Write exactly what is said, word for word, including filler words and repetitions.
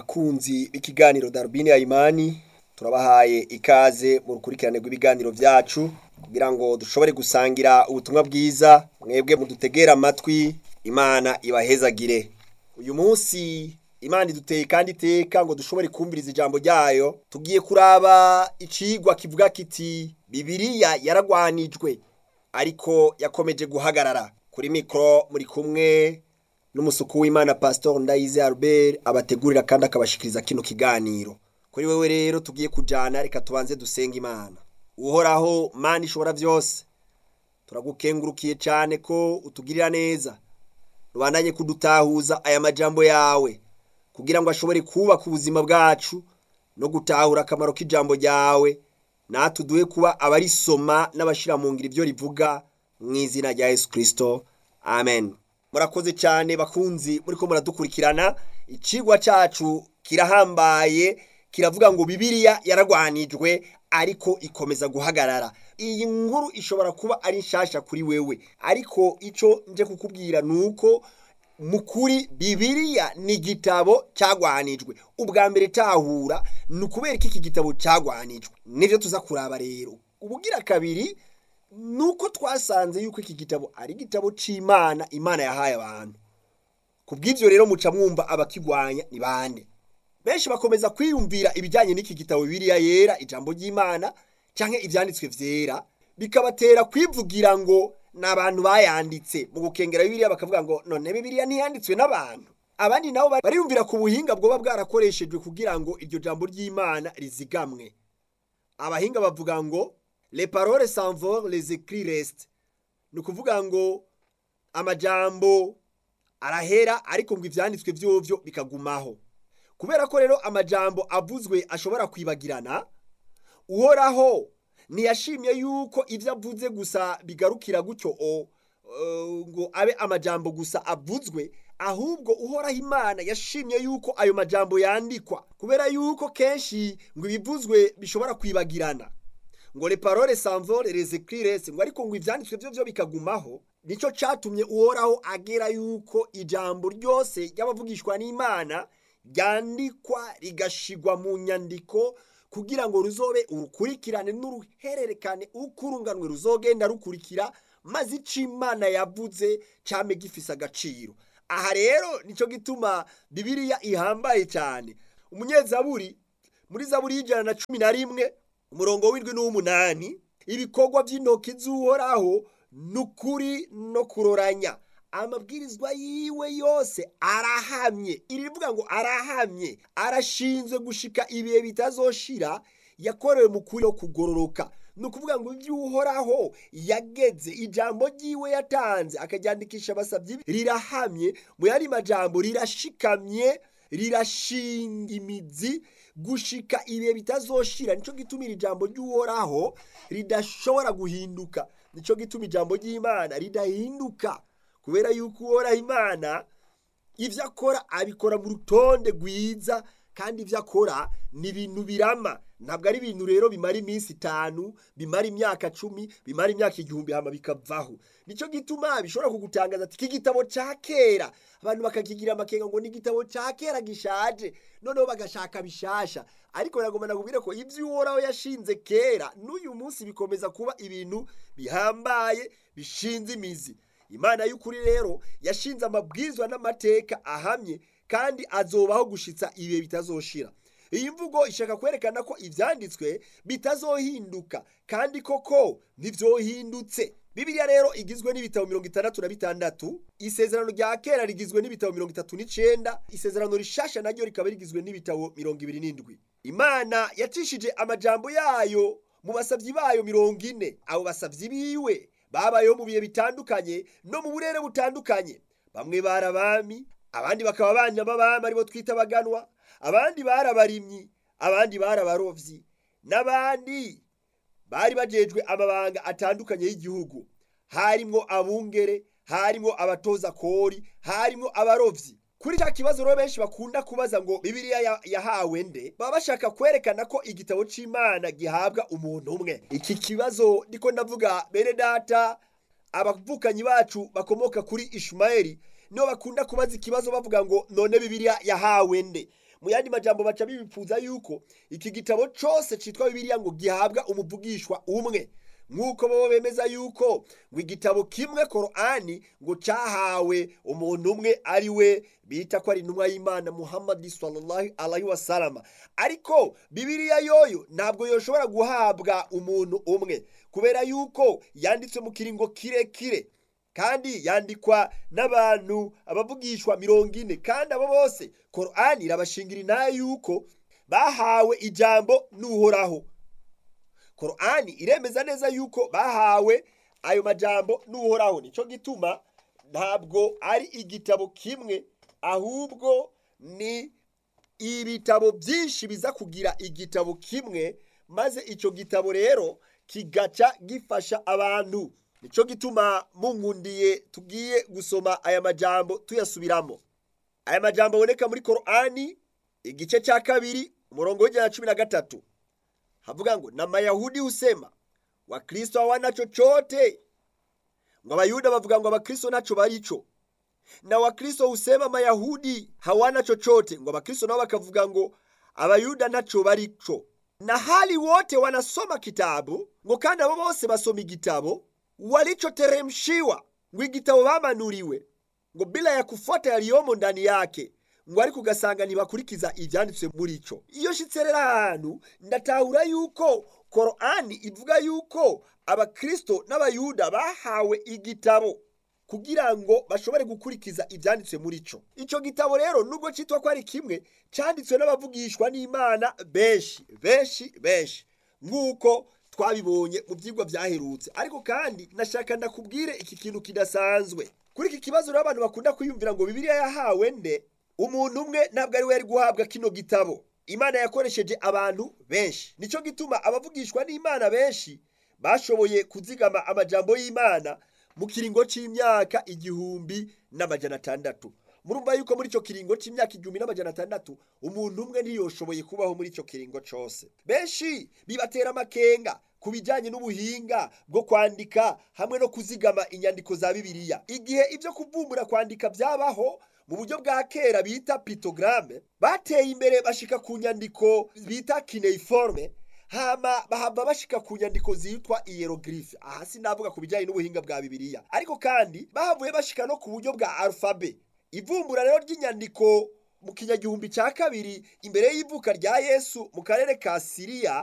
bakunzi b'ikiganiro Darubini ya Imani, turabahaye ikaze mu rukurikirane rw'ibiganiro vyacu kugira ngo dushobore gusangira ubutumwa bwiza. Mwebwe mudutegera amatwi, Imana ibahezagire. Uyu munsi Imana iduteye kandi iteka ngo dushobore kumviriza ijambo ryayo. Tugiye kuraba icigwa kivuga kiti Bibiliya yaragwanijwe ariko yakomeje guhagarara. Kuri mikro muri kumwe n'umusuku w'Imana Pastor Ndayize Albert abategurira kandi akabashikiriza kino kiganiro. Kuri wewe rero tugiye kujana, reka tubanze dusenga Imana. Uhoraho Mana ishobora vyose, turagukengurukiye cyane ko utugirira neza, rubandanye kudutahuza aya majambo yawe kugira ngo ashobore kubaka ubuzima bwacu no gutahura akamaro k'ijambo ryawe, natuduhe kuba abarisoma n'abashira mu ngiro ivyo rivuga mu izina rya Yesu Kristo, amen. Murakoze cyane bakunzi muriko muradukurikirana. Icigwa cacu kirahambaye, kiravuga ngo Bibiliya yaragwanijwe ariko ikomeza guhagarara. Iyi nkuru ishobora kuba ari nshasha kuri wewe, ariko ico nje kukubwira nuko mukuri Bibiliya ni igitabo cyagwanijwe. Ubwa mbere tahura nukubera iki gitabo cyagwanijwe, nivyo tuza kuraba rero. Ubugira kabiri nuko twasanze yuko iki gitabo ari igitabo c'Imana, Imana yahaye abantu. Kubw'ivyo rero muca mwumva abakigwanya ni bande. Benshi bakomeza kwiyumvira ibijyanye n'iki gitabo Bibiliya yera, ijambo ry'Imana canke ivyanditswe vyera, bikabatera kwivugira ngo n'abantu bayanditse. Mu gukengera Bibiliya bakavuga ngo none Bibiliya ntiyanditswe n'abantu. Abandi nabo bariyumvira ku buhinga bwoba bwarakoreshejwe kugira ngo iryo jambo ry'Imana rizigamwe. Abahinga bavuga ngo les paroles s'envolent, les écrits restent. Nukuvuga ngo amajambo arahera ariko ngo ivyanditswe vyovyo bikagumaho. Kubera ko rero amajambo avuzwe ashobora kwibagirana, Uhoraho ntiyashimye yuko ivyo avuze gusa bigarukira gutyo o uh, ngo abe amajambo gusa avuzwe, ahubwo Uhoraho Imana yashimye yuko ayo majambo yandikwa, kubera yuko kenshi ngo ibivuzwe bishobora kwibagirana. Ngo les paroles s'envolent, les écrits restent, ngo ariko ngo ivyanditswe vyo vyo bikagumaho. Nico catumye Uhoraho agera yuko ijambo ryose ry'abavugishwa n'Imana ryandikwa rigashigwa mu nyandiko kugira ngo ruzobe urukurikirane n'uruhererekane, ukurunganwe ruzogenda rukurikira, maze ic'Imana yavuze came gifise agaciro. Aha rero nico gituma Bibiliya ihambaye cyane. Umunyezaburi muri Zaburi y'ijana na cumi na rimwe umurongo w'indwi n'umunani, ibikorwa by'intoki z'Uhoraho nukuri no kuroranya, amabwirizwa yiwe yose arahamye. Iri rivuga ngo arahamye, arashinzwe gushika ibihe bitazoshira, yakorewe mu kuri no kugororoka. Nukuvuga ngo ivy'Uhoraho yageze, ijambo ryiwe yatanze akaryandikisha abasavyi rirahamye, mu yari majambo rirashikamye, rirashinga imizi gushika ibihe bitazoshira. Nico gituma ijambo ry'Uhoraho ridashobora guhinduka, nico gituma ijambo ry'Imana ridahinduka, kubera yuko Uhoraho Imana ivyo akora abikora mu rutonde rwiza, kandi ivyo akora ni ibintu birama. Ntabwo ari ibintu rero bimara iminsi itanu, bimara imyaka cumi, bimara imyaka igihumbi hama bikavaho. Nico gituma bishobora kugutangaza ati iki gitabo ca kera, abantu bakakigira amakenga ngo ni igitabo ca kera gishaje, noneho bagashaka bishasha. Ariko nagomba nakubwire ko ivyo Uhoraho yashinze kera n'uyu munsi bikomeza kuba ibintu bihambaye bishinze imizi. Imana y'ukuri rero yashinze amabwizwa n'amateka ahamye kandi azobaho gushitsa ibihe bitazoshira. Iyi mvugo ishaka kwerekana ko ivyanditswe bitazohinduka, kandi koko ntivyohindutse. Bibiliya rero igizwe n'ibitabo mirongo itandatu na bitandatu, isezerano rya kera rigizwe n'ibitabo mirongo itatu n'icenda, isezerano rishasha naryo rikaba rigizwe n'ibitabo mirongo ibiri n'indwi. Imana yacishije amajambo yayo mu basavyi bayo mirongo ine. Abo basavyi biwe babayeho mu bihe bitandukanye no mu burere butandukanye. Bamwe barabami, abandi bakaba banya b'abami aribo twita abaganwa, abandi barabarimyi, abandi barabarovyi, n'abandi bari bajejwe amabanga atandukanye y'igihugu. Harimwo abungere, harimwo abatoza kori, harimwo abarovyi. Kuri cya kibazo rero benshi bakunda kubaza ngo Bibiliya yahawe nde, baba bashaka kwerekana ko igitabo c'Imana gihabwa umuntu umwe. Iki kibazo ndiko ndavuga bene data, abavukanyi bacu bakomoka kuri Ishmaeli nibo bakunda kubaza ikibazo bavuga ngo none Bibiliya yahawe nde. mu yandi majambo baca bibipfuza yuko iki gitabo cose citwa Bibiliya ngo gihabwa umuvugishwa umwe, nk'uko bo bemeza yuko ngo igitabo kimwe Korani ngo cahawe umuntu umwe ari we bita ko ari intumwa y'Imana Muhammad sallallahu alaihi wasallam. Ariko Bibiliya yoyo ntabwo yoshobora guhabwa umuntu umwe kubera yuko yanditswe mu kiringo kirekire kandi yandikwa n'abantu abavugishwa mirongo ine, kandi abo bose Korani irabashingira inaye yuko bahawe ijambo n'Uhoraho. Korani iremeza neza yuko bahawe ayo majambo n'Uhoraho. Nico gituma ntabwo ari igitabo kimwe, ahubwo ni ibitabo byinshi biza kugira igitabo kimwe, maze ico gitabo rero kigaca gifasha abantu. Nico gituma mungundiye tugiye gusoma aya majambo tuyasubiramo. Aya majambo aboneka muri Korani igice cha kabiri umurongo w'ijana na cumi na gatatu. Havuga ngo na Mayahudi husema Wakristo hawana chochote, ngo Abayuda bavuga ngo Abakristo nacho baricho, na Wakristo husema Mayahudi hawana chochote, ngo Abakristo nao bakavuga ngo Abayuda nacho baricho, na hali wote wanasoma kitabu, ngo kandi abo bose basoma igitabo walichoteremshiwa, ngo igitabo bamanuriwe, ngo bila ya kufuata yaliyomo ndani yake, ngo ariko ugasanga ntibakurikiza ivyanditswe muri ico. Iyo shitse rero ahantu ndatahura yuko Korani ivuga yuko Abakristo n'Abayuda bahawe igitabo kugira ngo bashobore gukurikiza ivyanditswe muri ico. Ico gitabo rero nubwo citwa ko ari kimwe, canditswe n'abavugishwa n'Imana benshi benshi benshi nk'uko twabibonye mu vyigwa vyaherutse. Ariko kandi nashaka ndakubwire iki kintu kidasanzwe kuri iki kibazo rero abantu bakunda kwiyumvira ngo Bibiliya yahawe nde. Umuntu umwe ntabwo ari we yari guhabwa kino gitabo. Imana yakoresheje abantu benshi. Nico gituma abavugishwa n'Imana benshi bashoboye kuzigama amajambo y'Imana mu kiringo c'imyaka igihumbi n'amajana atandatu. Murumva yuko muri ico kiringo c'imyaka igihumbi n'amajana atandatu umuntu umwe ntiyoshoboye kubaho muri ico kiringo cose. Benshi bibatera amakenga kubijanye n'ubuhinga bwo kwandika hamwe no kuzigama inyandiko za Bibiliya. Igihe ivyo kuvumbura kwandika byabaho mu buryo bwa kera bita pictogramme, bateye imbere bashika ku nyandiko bita cuneiforme, hama bahava bashika ku nyandiko zitwa hieroglyphe. Aha sinavuga kubijanye n'ubuhinga bwa Bibiliya, ariko kandi bahavuye bashika no ku buryo bwa alphabet. Ivumbura rero ry'inyandiko mu kinyagihumbi ca kabiri imbere y'ivuka rya Yesu mu karere ka Siriya